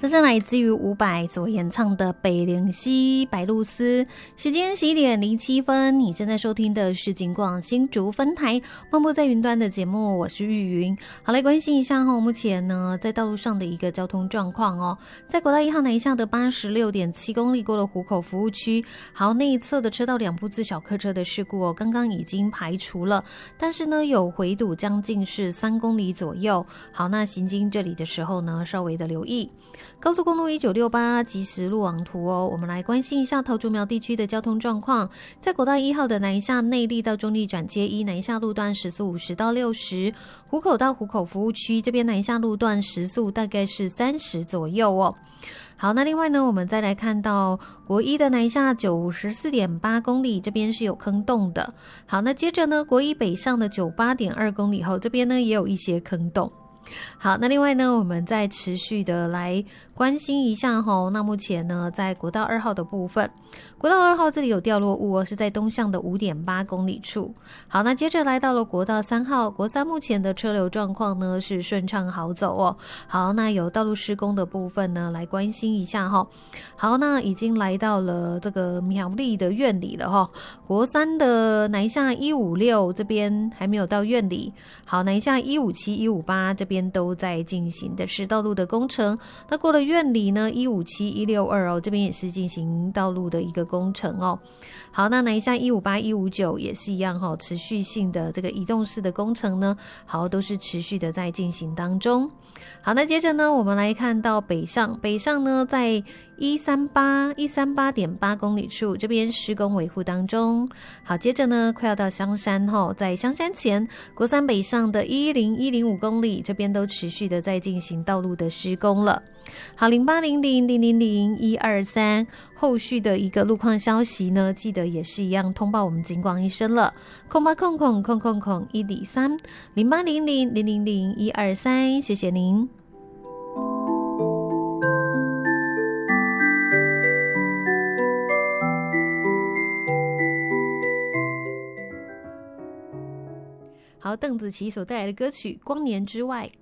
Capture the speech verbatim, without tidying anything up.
这是来自于伍佰所演唱的《北灵西白鹭丝》。时间十一点零七分，你正在收听的是警广新竹分台漫步在云端的节目，我是玉云。好，来关心一下哈，目前呢在道路上的一个交通状况哦，在国道一号南下的八十六点七公里过了湖口服务区，好，内侧的车道两部自小客车的事故哦，刚刚已经排除了，但是呢有回堵将近是三公里左右。好，那行经这里的时候呢，稍微的留意。高速公路一九六八即时路网图哦，我们来关心一下桃竹苗地区的交通状况。在国道一号的南下内坜到中坜转接一南下路段时速五十到六十，湖口到湖口服务区这边南下路段时速大概是三十左右哦。好，那另外呢，我们再来看到国一的南下九十四点八公里，这边是有坑洞的。好，那接着呢，国一北上的九十八点二公里后，这边呢也有一些坑洞。好，那另外呢，我们再持续的来关心一下齁，那目前呢在国道二号的部分，国道二号这里有掉落物哦，是在东向的 五点八公里处。好，那接着来到了国道三号，国三目前的车流状况呢是顺畅好走哦。好，那有道路施工的部分呢来关心一下齁。好，那已经来到了这个苗栗的苑里了齁，国三的南下一五六这边还没有到苑里。好，南下一五七、一五八这边都在进行的是道路的工程。那过了苑里呢，一五七、一六二哦，这边也是进行道路的一个工程哦。好，那南下一五八、一五九也是一样哈、哦，持续性的这个移动式的工程呢，好，都是持续的在进行当中。好，那接着呢，我们来看到北上，北上呢在一三八、一三八点八公里处，这边施工维护当中。好，接着呢，快要到香山哈、哦，在香山前，国三北上的一零一零五公里，这边都持续的在进行道路的施工了。好，零八零零零零零一二三，后续的一个路况消息呢，记得也是一样通报我们警广一声了，空八空空空空空一里三零八零零零零零一二三，谢谢您。好，邓紫棋所带来的歌曲《光年之外》。